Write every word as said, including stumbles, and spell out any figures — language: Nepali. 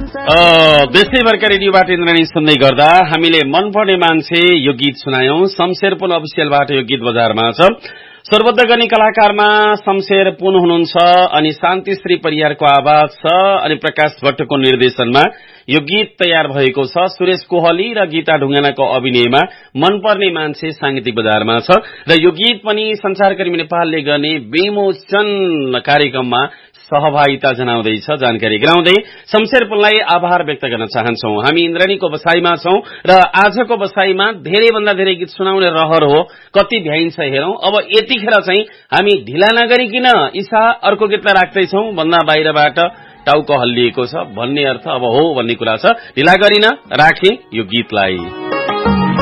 देशैभरका रेडियोबाट इन्द्रणी सुन्दै गर्दा हामीले मनपर्ने मान्छे यो गीत सुनायौं। शमशेर पुन अफिसियलबाट यो गीत बजारमा छ। स्वरबद्ध गर्ने कलाकारमा शमशेर पुन हुनुहुन्छ अनि शान्तिश्री परियारको आवाज छ अनि प्रकाश भट्टको निर्देशनमा यो गीत तयार भएको छ। सुरेश कोहली र गीता ढुङ्गानाको अभिनयमा मनपर्ने मान्छे सांगीतिक बजारमा छ र यो गीत पनि संचारकर्मी नेपालले गर्ने विमोचन कार्यक्रममा सहभागिता जनाउँदैछ। जानकारी गराउँदै शमशेर पुनलाई आभार व्यक्त गर्न चाहन्छौं। हामी इन्द्रणीको बसाईमा छौं र आजको बसाईमा धेरै भन्दा धेरै गीत सुनाउने रहर हो। कति भ्याइन्छ हेरौं। अब यतिखेर चाहिँ हामी ढिला नगरिकिन ईशा अर्को गीतलाई राख्दैछौं भन्दा बाहिरबाट टाउको हल्लिएको छ भन्ने अर्थ अब हो भन्ने कुरा छ। ढिला गरिन राखे यो गीतलाई।